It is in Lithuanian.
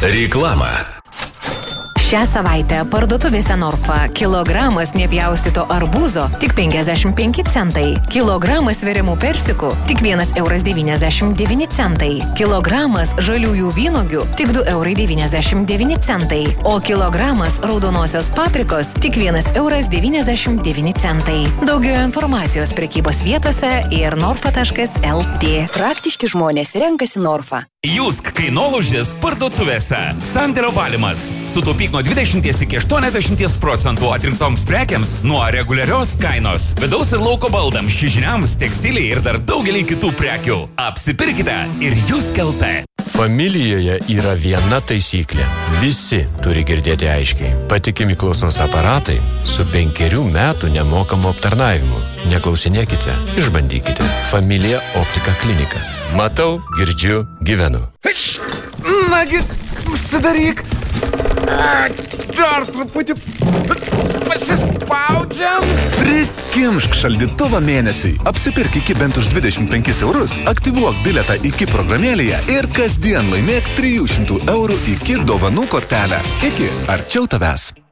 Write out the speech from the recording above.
Reklama. Šią savaitę parduotuvėse Norfa kilogramas nepjaustyto arbūzo tik 55 centai, kilogramas veriamų persikų tik 1,99 €, kilogramas žaliųjų vynuogių tik 2,99 €, o kilogramas raudonosios paprikos tik 1,99 €. Daugiau informacijos prekybos vietose ir norfa.lt. Praktiški žmonės renkasi Norfa. Jusk kainolaužis parduotuvėse. Sandėlio valymas. Sutaupyk nuo 20 iki 80% atrinktoms prekiams nuo reguliarios kainos. Vidaus ir lauko baldams, čiužiniams, tekstiliai ir dar daugelį kitų prekių. Apsipirkite ir Jusk LT. Familijoje yra viena taisyklė. Visi turi girdėti aiškiai. Patikimi klausos aparatai su 5 metų nemokamu aptarnavimu. Neklausinėkite, išbandykite. Familija Optika klinika. Matau, girdžiu, gyvenu. Nagi, užsidaryk. Dar truputį pasispaudžiam. Prikimšk šaldytuvą mėnesiui. Apsipirk iki bent už 25 €, aktyvuok bilietą iki programėlėje ir kasdien laimėk 300 € iki dovanų kortelę. Iki arčiau tavęs.